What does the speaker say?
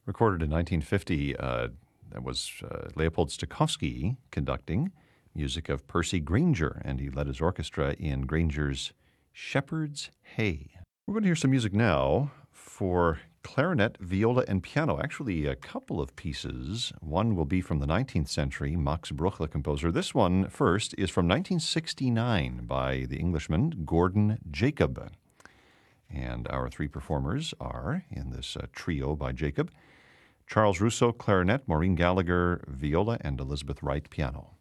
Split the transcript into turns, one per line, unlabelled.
Recorded in 1950, that was Leopold Stokowski conducting, music of Percy Grainger, and he led his orchestra in Grainger's Shepherd's Hay. We're going to hear some music now for clarinet, viola, and piano. Actually, a couple of pieces. One will be from the 19th century, Max Bruch, the composer. This one, first, is from 1969 by the Englishman Gordon Jacob. And our three performers are, in this trio by Jacob, Charles Russo, clarinet, Maureen Gallagher, viola, and Elizabeth Wright, piano.